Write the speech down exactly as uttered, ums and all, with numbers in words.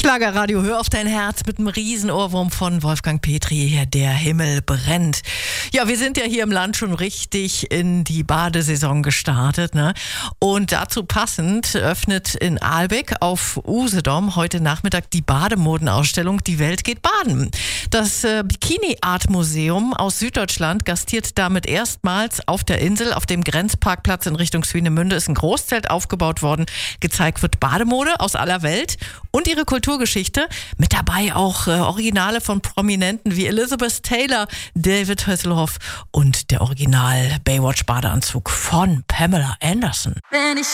Schlagerradio, hör auf dein Herz mit einem Riesenohrwurm von Wolfgang Petri, der Himmel brennt. Ja, wir sind ja hier im Land schon richtig in die Badesaison gestartet, ne? Und dazu passend öffnet in Ahlbeck auf Usedom heute Nachmittag die Bademodenausstellung Die Welt geht baden. Das äh, Bikini Art Museum aus Süddeutschland gastiert damit erstmals auf der Insel. Auf dem Grenzparkplatz in Richtung Swinemünde ist ein Großzelt aufgebaut worden. Gezeigt wird Bademode aus aller Welt und ihre Kulturgeschichte. Mit dabei auch äh, Originale von Prominenten wie Elizabeth Taylor, David Hasselhoff und der Original Baywatch-Badeanzug von Pamela Anderson. Wenn ich